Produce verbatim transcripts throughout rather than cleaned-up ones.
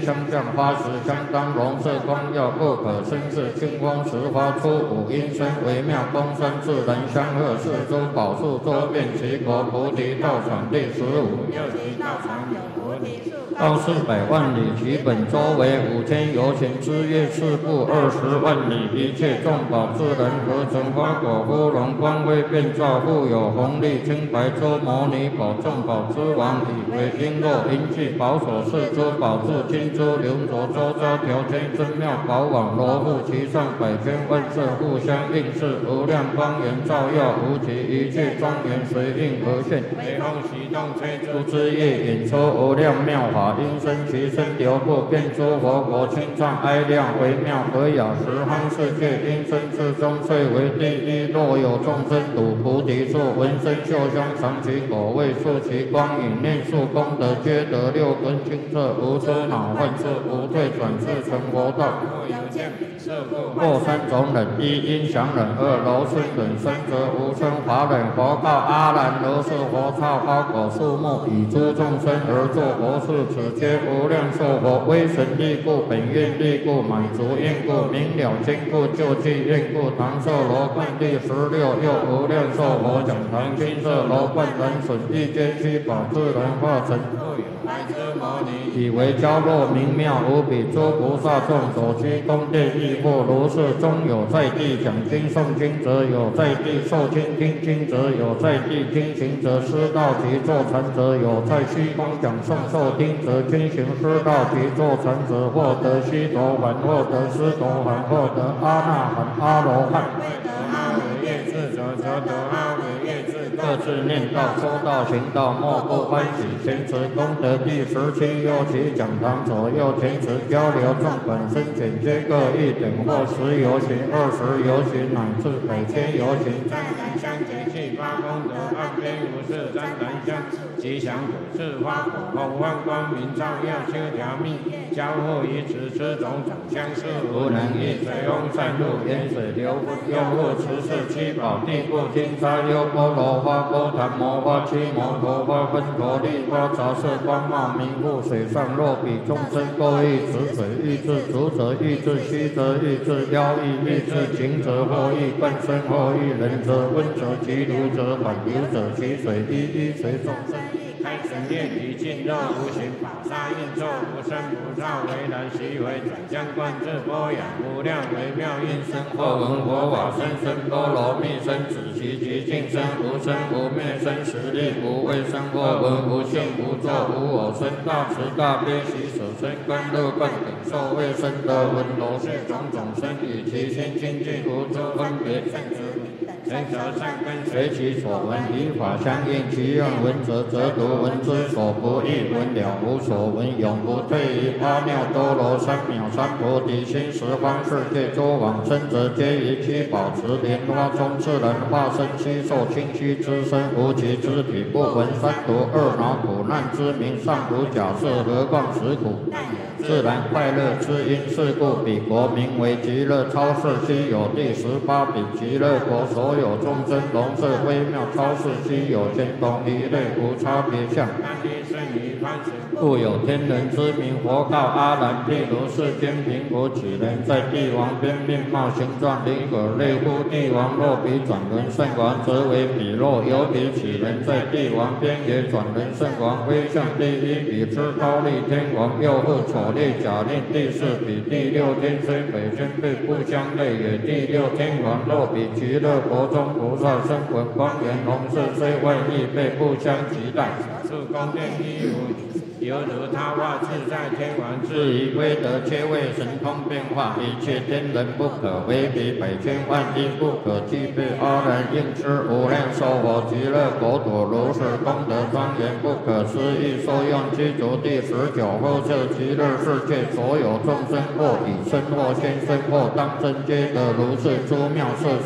相降花时相当，龙色光耀不可生视，清风持花出五阴身，微妙公山自然相合，四周宝树周遍齐国，菩提道场第十五。 右提道场有菩提树， 道四百万里，其本周为五千由前，之月四部二十万里，一切众宝自然合成，花果乌龙光辉遍照，复有红利清白周摩尼宝，众宝之王，以为璎珞银器宝所四珠宝柱金珠流着周遭条件真妙宝网罗布其上百千万色互相映饰，无量光源照耀无极，一切庄严随应而现， 微风习动吹诸之业引出无量妙法，因生其身流布，遍诸佛国清畅哀亮，微妙和雅十方世界，因生之中最为第一。若有众生睹菩提树，闻声嗅香尝其果味，触其光影，念数功德，皆得六根清澈，无出恼患处，无退转世成佛道。 若有见彼色故， 或三种忍：一音响忍，二柔顺忍，三则无生法忍。佛告阿难：如是佛刹花果树木，以诸众生而作佛事，此皆无量寿佛威神力故，本愿力故，满足愿故，明了经故，救济愿故。唐寿罗冠第十六，又无量寿佛讲堂金色罗冠人损，一间七宝自然化成。 白之摩尼， 以为娇弱明妙无比，诸菩萨众所居宫殿亦复如是。中有在地讲经诵经者，有在地受经听经者，有在地听行者，师道及坐禅者，有在虚空讲诵受听者，听行师道及坐禅者，获得须陀洹，获得斯陀洹，获得阿那含、阿罗汉。 未得阿惟越智者，则得阿惟越智。 各自念道、说道、行道，莫不欢喜。前持功德第十七，右其讲堂左右前持交流，众本身简皆各一点，或十由行、二十由行，乃至百千由行。 湛然相结气发功德，岸边无事湛然相吉祥果是花果，红万光明照耀修条密，交互于此之种种相似，无能易水翁散入， 沿水流分，用物持世七宝地故，金沙优波罗花、波檀摩花、七摩陀花、分陀利花，杂色光茂明覆水上，若比众生各异此水，欲至足者欲至虚则欲至腰意，欲至颈者或欲冠身，或欲冷者温者急如者缓流者其水一一随众生。 开神业体尽肉无形，宝沙应作无生不造，为然习为转将观自波雅，无量微妙应身，或闻佛法身身波罗蜜身，子其极尽身，无生无灭身，实力无畏身，或闻无性无作无我身，大慈大悲喜舍身，观乐观等受为身得闻罗是种种身，以其心清净无诸分别圣之人则善根随其所闻，依法相应，其愿闻者则读，闻之所不异，闻了无所闻，永不退于阿耨多罗三藐三菩提心。十方世界诸往生者，皆于七宝池莲花中自然化身，七受清虚之身，无其肢体，不闻三毒二恼苦难之名，尚无假设，何况实苦？自然快乐之因，是故彼国名为极乐超世，悉有第十八比极乐国，所有众生龙色微妙超世，悉有天同一类，无差别相。故有天人之名。佛告阿难：譬如世间贫苦几人，在帝王边，面貌形状灵可类乎帝王，若比转轮圣王，则为彼若有彼几人，在帝王边也转轮圣王，威相第一比之高丽天王，又复丑烈假令第四比第六天，虽北天对不相类，也第六天王，若比极乐国中菩萨声闻光源红色，虽万亿倍不相及待。是宫殿一无犹如他化自在天王，至于威德，皆为神通变化，一切天人不可为比，百千万亿不可计备。阿难应知无量寿佛极乐国土，如是功德庄严不可思议。所用具足第十九后设极乐世界，所有众生或以身或现身或当身，皆得如是诸妙色身。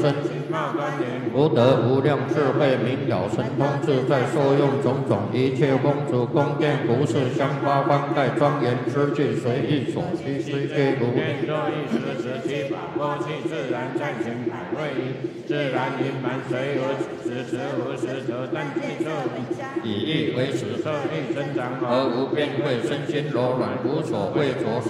貌端严， 福德无量智慧明了神通自在，受用种种一切公主宫殿服饰香花幡盖庄严之具，随意所需虽皆如。 愿作一时时期法，波气自然暂行百位一，自然盈满随有此时无时则但具色， 以意为实， 色力增长而无边慧，身心柔软，无所畏着。